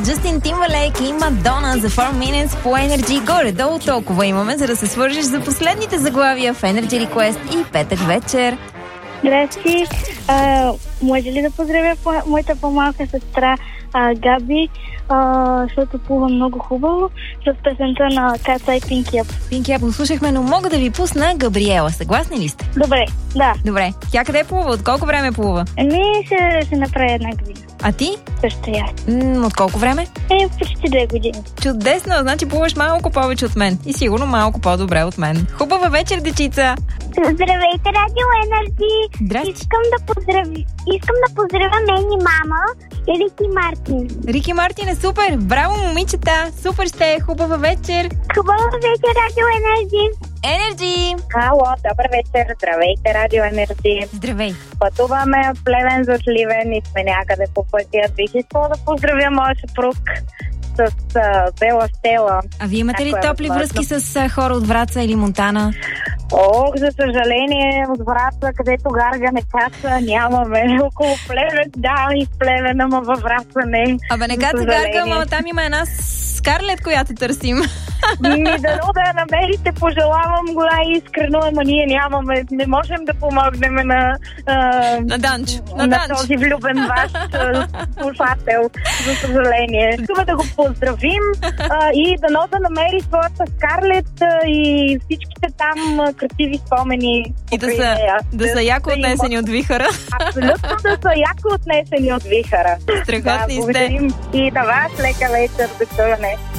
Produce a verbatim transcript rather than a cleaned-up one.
Джастин Тимбърлейк и Мадона за four minutes по Energy. Горе-долу толкова имаме, за да се свържиш за последните заглавия в Energy Request и петък вечер. Здрасти. А, може ли да поздравя по- моята по-малка сестра а, Габи, а, защото плува много хубаво, с песента на Каца и Пинки Ап. Пинки Ап слушахме, но мога да ви пусна Габриела. Съгласни ли сте? Добре, да. Добре. Тя къде плува? От колко време плува? Еми, ще, ще направя една година. А ти? Също я. М- от колко време? Е, почти две години. Чудесно, значи плуваш малко повече от мен. И сигурно малко по-добре от мен. Хубава вечер, дечица! Здравейте, Радио Енерджи! Здрасти! Искам да поздрави... Искам да поздравя мен и мама и Рики Мартин. Рики Мартин е супер! Браво, момичета! Супер сте! Хубава вечер! Хубава вечер, Радио Енерджи! Енерджи! Ало, добър вечер, здравейте, Радио Енерджи. Здравей! Пътуваме от Плевен за Сливен и сме някъде по пътя. Бих искала да поздравя моя съпруг с а, Бела Стела. А вие имате ли Ако е топли възможно. връзки с а, хора от Враца или Монтана? Ох, за съжаление, от Враца, където Гарга не каца, нямаме. Около Плевен, да, и в Плевен, ама във Враца не. Абе, не За каца съжаление. Гарга, ама там има една Скарлет, която търсим. Ми дано да я намерите, пожелавам го най-искрено, ама ние нямаме, не можем да помогнем на, а, На Данч. На, на Данч. този влюбен ваш а, слушател, за съжаление. Искаме да го поздравим а, и дано да намери своята Скарлет а, и всичките там а, красиви спомени. И да покрай са, нея. да са яко им- отнесени от вихара. Абсолютно да са яко отнесени от вихара. Страхотни да, сте. благодарим и на вас, лека вечер, до чуване.